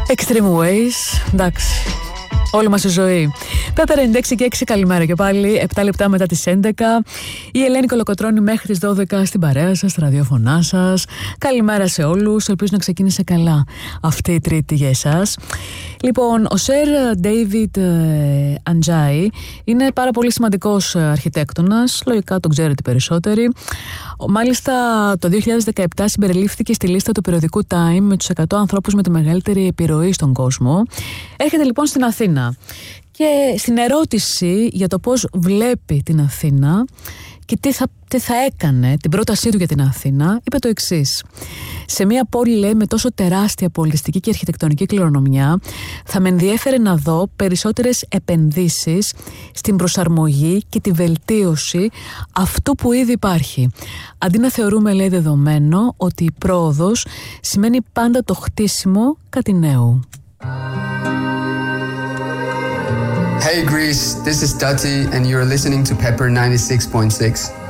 Extreme Ways, εντάξει. Όλη μας η ζωή. 5:96 και 6, καλημέρα και πάλι. 7 λεπτά μετά τις 11. Η Ελένη Κολοκοτρώνη μέχρι τις 12 στην παρέα σας, στα ραδιόφωνά σας. Καλημέρα σε όλους. Ελπίζω να ξεκίνησε καλά αυτή η Τρίτη για εσάς. Λοιπόν, ο Σερ Ντέιβιντ Αντζάι είναι πάρα πολύ σημαντικός αρχιτέκτονας. Λογικά τον ξέρετε περισσότεροι. Μάλιστα, το 2017 συμπεριλήφθηκε στη λίστα του περιοδικού Time με τους 100 ανθρώπους με τη μεγαλύτερη επιρροή στον κόσμο. Έρχεται λοιπόν στην Αθήνα και στην ερώτηση για το πώς βλέπει την Αθήνα και τι θα έκανε, την πρότασή του για την Αθήνα, είπε το εξής: σε μια πόλη, λέει, με τόσο τεράστια πολιτιστική και αρχιτεκτονική κληρονομιά, θα με ενδιέφερε να δω περισσότερες επενδύσεις στην προσαρμογή και τη βελτίωση αυτού που ήδη υπάρχει. Αντί να θεωρούμε, λέει, δεδομένο ότι η πρόοδος σημαίνει πάντα το χτίσιμο κάτι νέου. Hey Greece, this is Dati and you're listening to Pepper 96.6.